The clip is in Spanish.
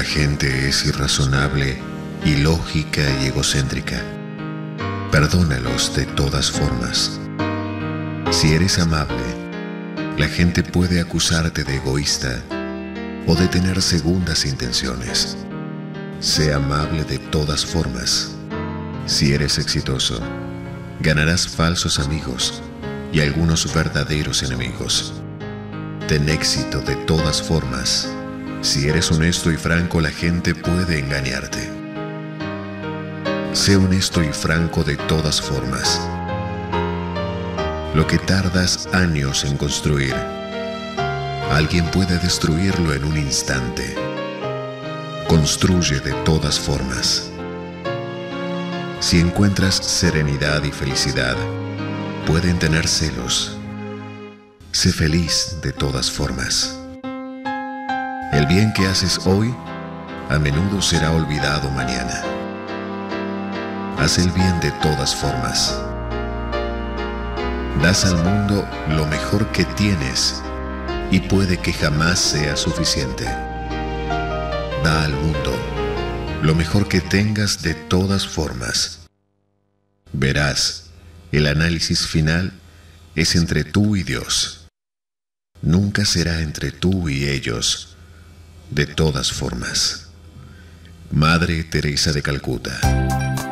gente es irrazonable, ilógica y egocéntrica. Perdónalos de todas formas. Si eres amable, la gente puede acusarte de egoísta o de tener segundas intenciones. Sé amable de todas formas. Si eres exitoso, ganarás falsos amigos y algunos verdaderos enemigos. Ten éxito de todas formas. Si eres honesto y franco, la gente puede engañarte. Sé honesto y franco de todas formas. Lo que tardas años en construir, alguien puede destruirlo en un instante. Construye de todas formas. Si encuentras serenidad y felicidad, pueden tener celos. Sé feliz de todas formas. El bien que haces hoy, a menudo será olvidado mañana. Haz el bien de todas formas. Das al mundo lo mejor que tienes y puede que jamás sea suficiente. Da al mundo lo mejor que tengas de todas formas. Verás, el análisis final es entre tú y Dios. Nunca será entre tú y ellos, de todas formas. Madre Teresa de Calcuta.